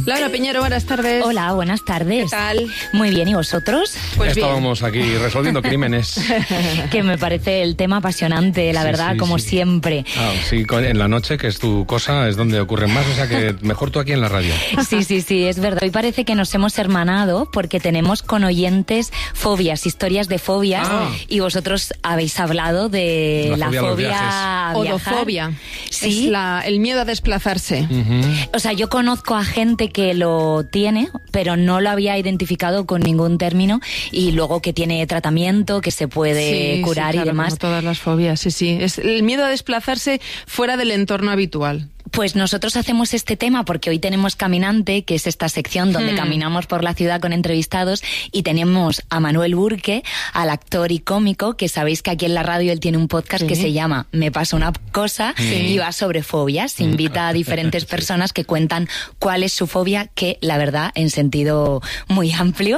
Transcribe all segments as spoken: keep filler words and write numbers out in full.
Laura Piñero, buenas tardes. Hola, buenas tardes. ¿Qué tal? Muy bien, ¿y vosotros? Pues Estábamos bien. aquí resolviendo crímenes. Que me parece el tema apasionante, la sí, verdad, sí, como sí. siempre. Ah, sí, en la noche, que es tu cosa, es donde ocurren más, o sea que mejor tú aquí en la radio. Sí, sí, sí, es verdad. Hoy parece que nos hemos hermanado porque tenemos con oyentes fobias, historias de fobias, ah. y vosotros habéis hablado de la, la fobia, fobia a viajar. Odofobia. Sí. Es la, el miedo a desplazarse. Uh-huh. O sea, yo conozco a gente que lo tiene, pero no lo había identificado con ningún término, y luego que tiene tratamiento, que se puede sí, curar sí, claro, y demás. Como todas las fobias, sí, sí. Es el miedo a desplazarse fuera del entorno habitual. Pues nosotros hacemos este tema porque hoy tenemos Caminante, que es esta sección donde hmm. caminamos por la ciudad con entrevistados, y tenemos a Manuel Burke, al actor y cómico, que sabéis que aquí en la radio él tiene un podcast sí. que se llama Me pasa una cosa, sí. y va sobre fobias. Invita a diferentes personas que cuentan cuál es su fobia, que la verdad en sentido muy amplio,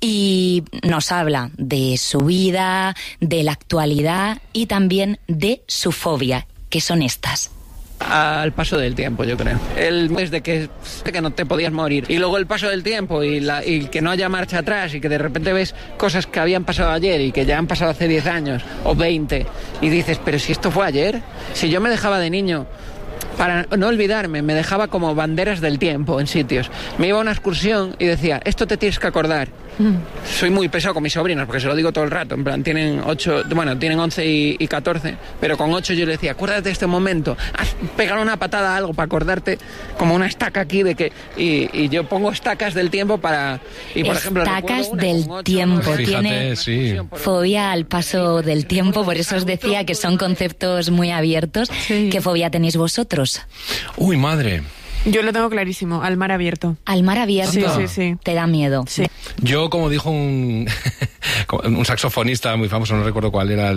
y nos habla de su vida, de la actualidad y también de su fobia, que son estas. Al paso del tiempo, yo creo. El desde que, que no te podías morir, y luego el paso del tiempo y, la, y que no haya marcha atrás, y que de repente ves cosas que habían pasado ayer y que ya han pasado hace diez años o veinte, y dices, pero si esto fue ayer, si yo me dejaba de niño, para no olvidarme, me dejaba como banderas del tiempo en sitios. Me iba a una excursión y decía, esto te tienes que acordar. Mm. Soy muy pesado con mis sobrinos porque se lo digo todo el rato. En plan, tienen ocho, bueno, tienen once y, y catorce, pero con ocho yo le decía, acuérdate de este momento, haz, pegar una patada a algo para acordarte, como una estaca aquí de que... Y, y yo pongo estacas del tiempo para... Y por ejemplo, estacas del ocho, tiempo. Fíjate, tiene sí. fobia al paso del tiempo, por eso os decía que son conceptos muy abiertos. Sí. ¿Qué fobia tenéis vosotros? Uy, madre. Yo lo tengo clarísimo, al mar abierto. ¿Al mar abierto? Sí, sí, sí. ¿Te da miedo? Sí. Yo, como dijo un, un saxofonista muy famoso, no recuerdo cuál era,